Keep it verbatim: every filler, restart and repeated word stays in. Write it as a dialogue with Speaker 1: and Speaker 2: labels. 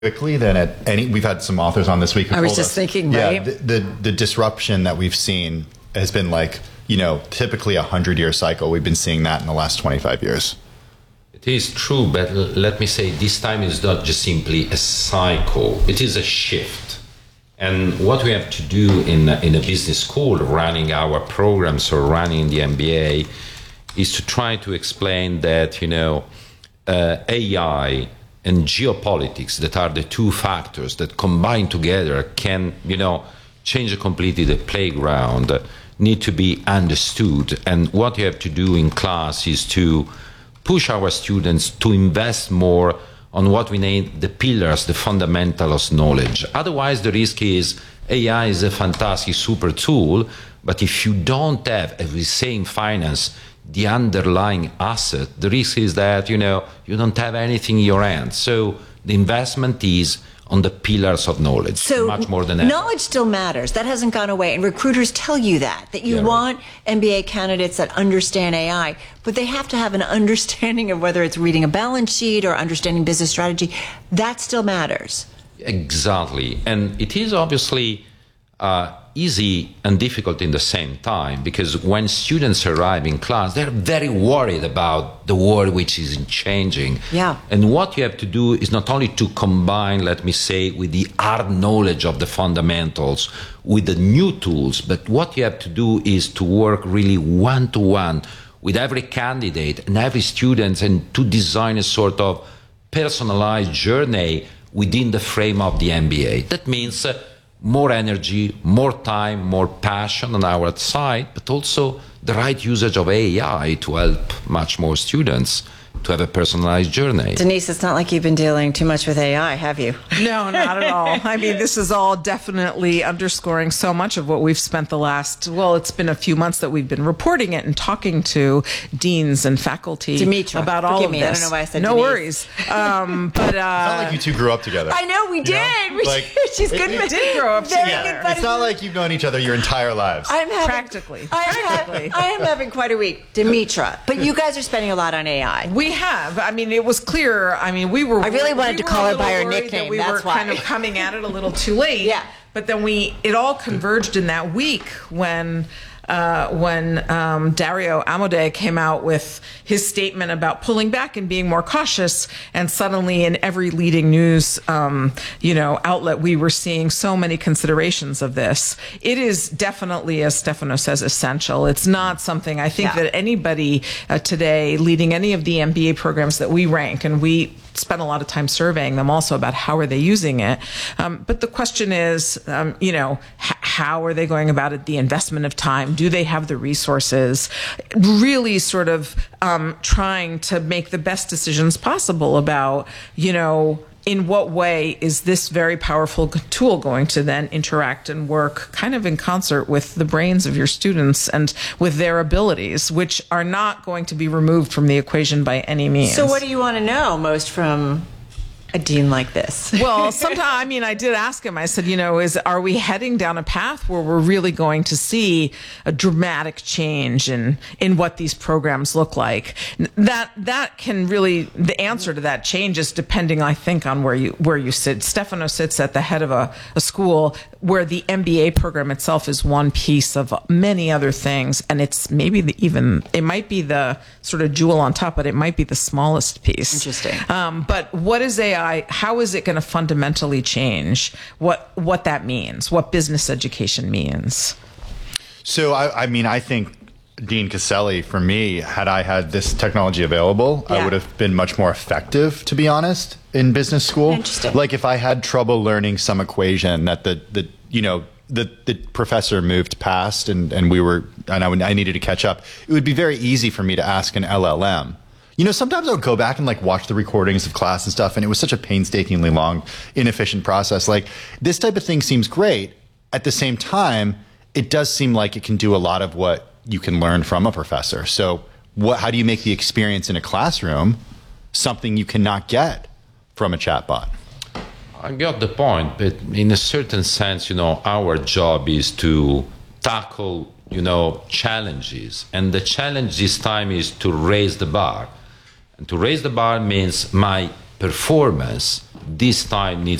Speaker 1: quickly than at any. We've had some authors on this week who
Speaker 2: I was
Speaker 1: told
Speaker 2: just
Speaker 1: us,
Speaker 2: thinking,
Speaker 1: yeah,
Speaker 2: right?
Speaker 1: the, the the disruption that we've seen has been like, you know, typically a hundred year cycle. We've been seeing that in the last twenty-five years.
Speaker 3: It is true, but l- let me say this time is not just simply a cycle. It is a shift. And what we have to do in a, in a business school, running our programs or running the M B A, is to try to explain that, you know, uh, A I and geopolitics, that are the two factors that combined together can, you know, change completely the playground, need to be understood. And what you have to do in class is to push our students to invest more on what we name the pillars, the fundamentals of knowledge. Otherwise, the risk is A I is a fantastic super tool, but if you don't have, as we say in finance, the underlying asset, the risk is that, you know, you don't have anything in your hands. So the investment is on the pillars of knowledge,
Speaker 2: so
Speaker 3: much more than ever.
Speaker 2: Knowledge still matters. That hasn't gone away. And recruiters tell you that, that you
Speaker 3: Yeah,
Speaker 2: want right. M B A candidates that understand A I, but they have to have an understanding of whether it's reading a balance sheet or understanding business strategy. That still matters.
Speaker 3: Exactly. And it is obviously uh, easy and difficult in the same time, because when students arrive in class, they're very worried about the world which is changing.
Speaker 2: Yeah.
Speaker 3: And what you have to do is not only to combine, let me say, with the hard knowledge of the fundamentals, with the new tools, but what you have to do is to work really one-to-one with every candidate and every student, and to design a sort of personalized journey within the frame of the M B A. That means uh, more energy, more time, more passion on our side, but also the right usage of A I to help much more students to have a personalized journey.
Speaker 2: Denise, it's not like you've been dealing too much with A I, have you?
Speaker 4: No, not at all. I mean, this is all definitely underscoring so much of what we've spent the last, well, it's been a few months that we've been reporting it and talking to deans and faculty
Speaker 2: Demetra,
Speaker 4: about all of
Speaker 2: me.
Speaker 4: this.
Speaker 2: I don't know why I said
Speaker 4: No
Speaker 2: Denise.
Speaker 4: worries. Um, but uh,
Speaker 1: It's not like you two grew up together.
Speaker 2: I know, we
Speaker 1: You
Speaker 2: did.
Speaker 1: know?
Speaker 2: We
Speaker 1: Like,
Speaker 2: did. She's
Speaker 1: it-
Speaker 2: good.
Speaker 1: we
Speaker 2: with-
Speaker 4: did grow up
Speaker 2: Very
Speaker 4: together.
Speaker 2: good buddies.
Speaker 1: It's not like you've known each other your entire lives.
Speaker 2: I'm having,
Speaker 4: Practically.
Speaker 2: I am,
Speaker 4: Practically.
Speaker 2: having, I am having quite a week. Demetra, but you guys are spending a lot on A I.
Speaker 4: we have. I mean, it was clear. I mean, we were.
Speaker 2: I really wanted
Speaker 4: we
Speaker 2: to
Speaker 4: were
Speaker 2: call
Speaker 4: a
Speaker 2: her by
Speaker 4: little
Speaker 2: her
Speaker 4: worried
Speaker 2: nickname,
Speaker 4: That we
Speaker 2: that's
Speaker 4: were
Speaker 2: why.
Speaker 4: kind of coming at it a little too late.
Speaker 2: Yeah.
Speaker 4: But then we, it all converged in that week when. Uh, when um, Dario Amodei came out with his statement about pulling back and being more cautious, and suddenly in every leading news, um, you know, outlet, we were seeing so many considerations of this. It is definitely, as Stefano says, essential. It's not something I think
Speaker 2: Yeah.
Speaker 4: that anybody uh, today leading any of the M B A programs that we rank, and we spend a lot of time surveying them also about how are they using it. Um, but the question is, um, you know, h- how are they going about it? The investment of time. Do they have the resources? Really sort of um, trying to make the best decisions possible about, you know, in what way is this very powerful tool going to then interact and work kind of in concert with the brains of your students and with their abilities, which are not going to be removed from the equation by any means.
Speaker 2: So what do you want to know most from a dean like this?
Speaker 4: Well, sometimes, I mean, I did ask him, I said, you know, is, are we heading down a path where we're really going to see a dramatic change in, in what these programs look like? That, that can really, the answer to that changes depending, I think, on where you, where you sit. Stefano sits at the head of a, a school where the M B A program itself is one piece of many other things. And it's maybe the, even, it might be the sort of jewel on top, but it might be the smallest piece.
Speaker 2: Interesting.
Speaker 4: Um, but what is A I? How is it going to fundamentally change what what that means? What business education means?
Speaker 1: So, I, I mean, I think Dean Caselli, for me, had I had this technology available,
Speaker 2: Yeah.
Speaker 1: I would have been much more effective, to be honest, in business school.
Speaker 2: Interesting.
Speaker 1: Like if I had trouble learning some equation that the, the you know, the, the professor moved past and, and we were, and I, would, I needed to catch up, it would be very easy for me to ask an L L M. You know, sometimes I would go back and like watch the recordings of class and stuff, and it was such a painstakingly long, inefficient process. Like this type of thing seems great. At the same time, it does seem like it can do a lot of what you can learn from a professor. So what, how do you make the experience in a classroom something you cannot get from a chatbot?
Speaker 3: I got the point, but in a certain sense, you know, our job is to tackle, you know, challenges. And the challenge this time is to raise the bar. And to raise the bar means my performance this time needs